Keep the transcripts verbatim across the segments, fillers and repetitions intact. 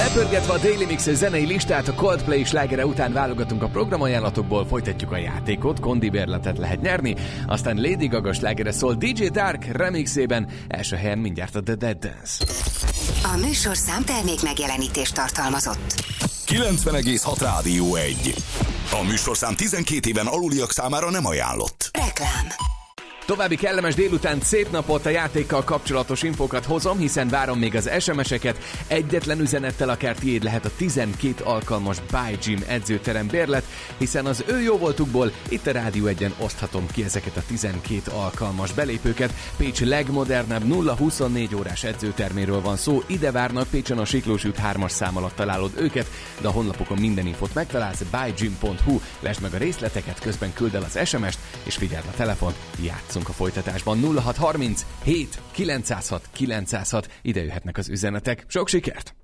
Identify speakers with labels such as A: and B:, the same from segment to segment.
A: Lepörgetve a Daily Mix zenei listát, a Coldplay slágere után válogatunk a programajánlatokból, folytatjuk a játékot, kondibérletet lehet nyerni, aztán Lady Gaga slágere szól dé dzsé Dark remixében, első helyen mindjárt a The Dead Dance.
B: A műsorszám termék megjelenítést tartalmazott.
C: kilencven egész hat Rádió egy. A műsorszám tizenkét éven aluliak számára nem ajánlott.
B: Reklám.
A: További kellemes délután, szép napot, a játékkal kapcsolatos infókat hozom, hiszen várom még az es em eseket. Egyetlen üzenettel akár tiéd lehet a tizenkét alkalmas By Gym edzőterem bérlet, hiszen az ő jóvoltukból itt a Rádió egyen oszthatom ki ezeket a tizenkét alkalmas belépőket. Pécs legmodernebb nulla huszonnégy órás edzőterméről van szó, ide várnak, Pécsen a Siklós út hármas szám alatt találod őket, de a honlapokon minden infót megtalálsz, by gym pont hu, lesd meg a részleteket, közben küld el az es em est, és figyeld a telefont, játsz a folytatásban. Nulla hat harminc hét kilencszázhat kilencszázhat, ide jöhetnek az üzenetek. Sok sikert!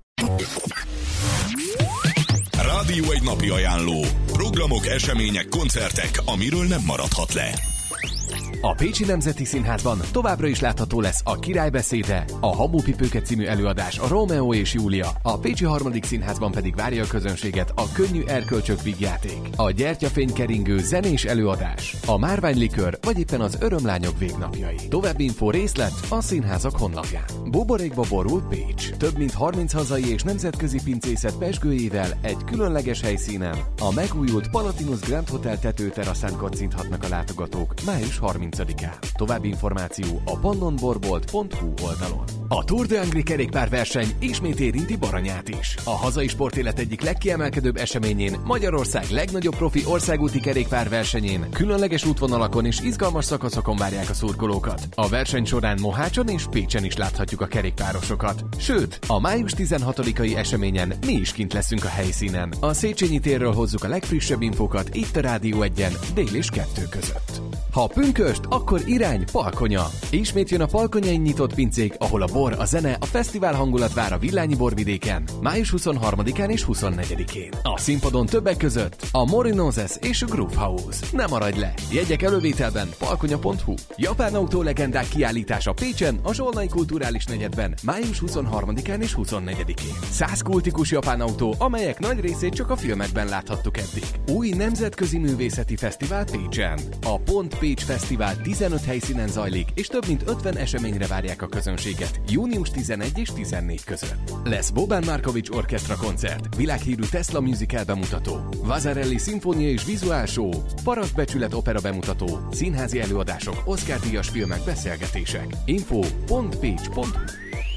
C: Rádió egy napi ajánló. Programok, események, koncertek, amiről nem maradhat le.
A: A Pécsi Nemzeti Színházban továbbra is látható lesz a Király beszéde, a Habópipőke című előadás, a Rómeó és Júlia, a Pécsi Harmadik Színházban pedig várja a közönséget a Könnyű erkölcsök vígjáték, a Gyertyafénykeringő zenés előadás, a Márványlikör vagy éppen az Örömlányok végnapjai. További infó részlet a színházak honlapján. Buborékba borult Pécs. Több mint harminc hazai és nemzetközi pincészet pezsgőjével egy különleges helyszínen, a megújult Palatinus Grand Hotel tetőteraszán kocinthatnak a látogatók május harmincadikán. További információ a pannonborbolt pont hu oldalon. A Tour de Angri kerékpárverseny ismét érinti Baranyát is. A hazai sportélet egyik legkiemelkedőbb eseményén, Magyarország legnagyobb profi országúti kerékpárversenyén, különleges útvonalakon és izgalmas szakaszokon várják a szurkolókat. A verseny során Mohácson és Pécsen is láthatjuk a kerékpárosokat. Sőt, a május tizenhatodikai eseményen mi is kint leszünk a helyszínen. A Széchenyi térről hozzuk a legfrissebb infókat itt a Rádió egyen dél és kettő között. Ha pünköst, akkor irány Palkonya. Ismét jön a palkonyai nyitott pincék, ahol a bor, a zene, a fesztivál hangulat vár a Villányi borvidéken, május huszonharmadikán és huszonnegyedikén. A színpadon többek között a Morinoses és a Groove House. Ne maradj le! Jegyek elővételben palkonya pont hu. Japán autó legendák kiállítása Pécsen, a Zsolnai Kulturális Negyedben, május huszonharmadikán és huszonnegyedikén. Száz kultikus japán autó, amelyek nagy részét csak a filmekben láthattuk eddig. Új nemzetközi művészeti fesztivál Pécsen. A Pont Pécs Fesztivál tizenöt helyszínen zajlik, és több mint ötven eseményre várják a közönséget június tizenegy és tizennégy között. Lesz Boban Markovics orkestra koncert, világhírű Tesla musical bemutató, Vasarely szimfónia és vizuál show, Parasztbecsület opera bemutató, színházi előadások, Oscar-díjas filmek, beszélgetések. Info pont pécs pont hu.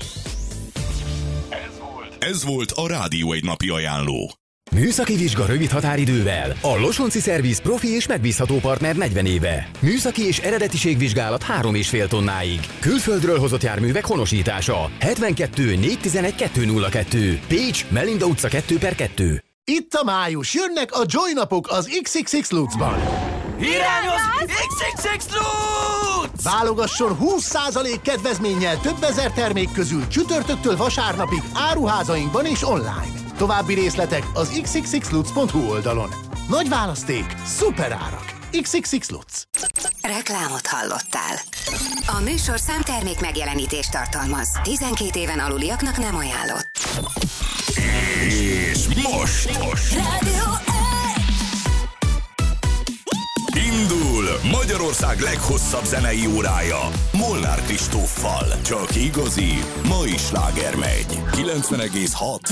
C: Ez volt a Rádió egy napi ajánló.
D: Műszaki vizsga rövid határidővel. A Losonci Szerviz profi és megbízható partner negyven éve. Műszaki és eredetiségvizsgálat három és fél tonnáig. Külföldről hozott járművek honosítása. hetvenkettő négyszáztizenegy kettőszázkettő. Pécs, Melinda utca kettő per kettő.
E: Itt a május, jönnek a Joy napok az iksz iksz iksz Lutzban.
F: Irányoz iksz iksz iksz Lutz!
E: Válogasson húsz százalék kedvezménnyel több ezer termék közül csütörtöktől vasárnapig áruházainkban és online. További részletek az iksz iksz iksz lutz pont hu oldalon. Nagy választék, szuper árak. iksz iksz iksz Lutz.
B: Reklámot hallottál. A műsorszám termék megjelenítést tartalmaz. tizenkét éven aluliaknak nem ajánlott.
C: És most, most.
B: Rádió
C: Indul Magyarország leghosszabb zenei órája Molnár Kristóffal. Csak igazi, mai sláger megy. kilencven egész hat